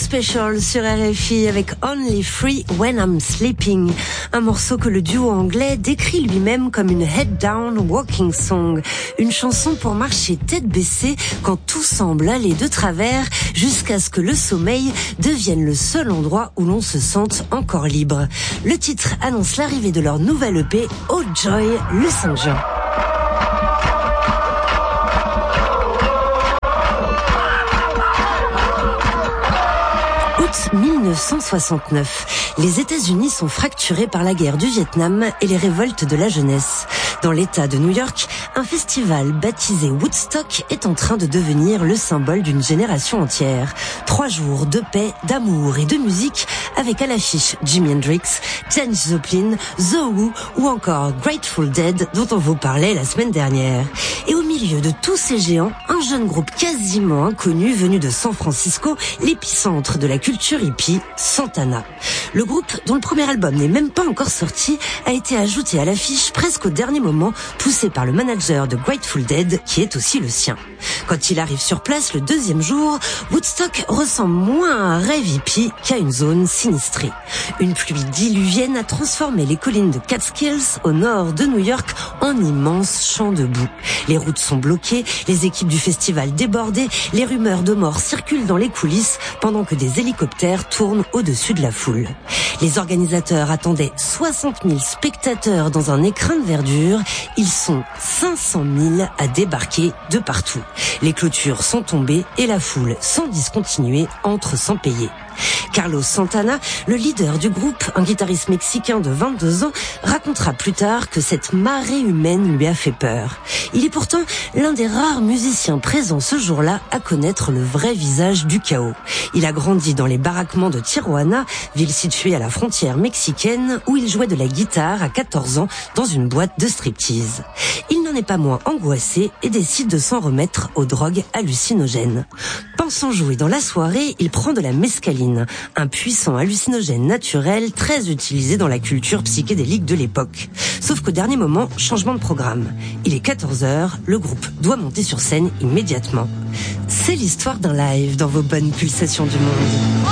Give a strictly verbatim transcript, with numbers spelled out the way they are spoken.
Special sur R F I avec Only Free When I'm Sleeping, un morceau que le duo anglais décrit lui-même comme une head down walking song, une chanson pour marcher tête baissée quand tout semble aller de travers jusqu'à ce que le sommeil devienne le seul endroit où l'on se sente encore libre. Le titre annonce l'arrivée de leur nouvelle E P Oh Joy le cinq juin. dix-neuf cent soixante-neuf. Les États-Unis sont fracturés par la guerre du Vietnam et les révoltes de la jeunesse. Dans l'État de New York, un festival baptisé Woodstock est en train de devenir le symbole d'une génération entière. Trois jours de paix, d'amour et de musique avec à l'affiche Jimi Hendrix, Janis Joplin, The Who ou encore Grateful Dead dont on vous parlait la semaine dernière. Et au milieu de tous ces géants, un jeune groupe quasiment inconnu venu de San Francisco, l'épicentre de la culture hippie, Santana. Le groupe, dont le premier album n'est même pas encore sorti, a été ajouté à l'affiche presque au dernier moment, poussé par le manager de Grateful Dead, qui est aussi le sien. Quand il arrive sur place le deuxième jour, Woodstock ressemble moins à un rêve hippie qu'à une zone sinistrée. Une pluie diluvienne a transformé les collines de Catskills, au nord de New York, en immenses champs de boue. Les routes sont bloquées, les équipes du festival débordées, les rumeurs de mort circulent dans les coulisses, pendant que des hélicoptères tournent au-dessus de la foule. Les organisateurs attendaient soixante mille spectateurs dans un écrin de verdure. Ils sont cinq cent mille à débarquer de partout. Les clôtures sont tombées et la foule, sans discontinuer, entre sans payer. Carlos Santana, le leader du groupe, un guitariste mexicain de vingt-deux ans, racontera plus tard que cette marée humaine lui a fait peur. Il est pourtant l'un des rares musiciens présents ce jour-là à connaître le vrai visage du chaos. Il a grandi dans les baraquements de Tijuana, ville située à la frontière mexicaine, où il jouait de la guitare à quatorze ans dans une boîte de striptease. Il n'en est pas moins angoissé et décide de s'en remettre aux drogues hallucinogènes. Pensant jouer dans la soirée, il prend de la mescaline, un puissant hallucinogène naturel très utilisé dans la culture psychédélique de l'époque. Sauf qu'au dernier moment, changement de programme. Il est quatorze heures, le groupe doit monter sur scène immédiatement. C'est l'histoire d'un live dans vos bonnes pulsations du monde.